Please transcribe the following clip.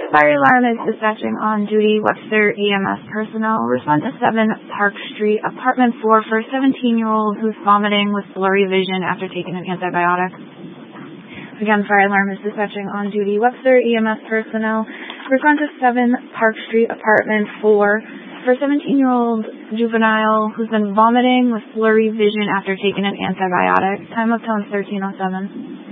Fire alarm is dispatching on duty. Webster EMS personnel. Respond to 7 Park Street, apartment 4 for a 17-year-old who's vomiting with blurry vision after taking an antibiotic. Again, fire alarm is dispatching on duty. Webster EMS personnel. Respond to 7 Park Street, apartment 4 for a 17-year-old juvenile who's been vomiting with blurry vision after taking an antibiotic. Time of tone 13:07.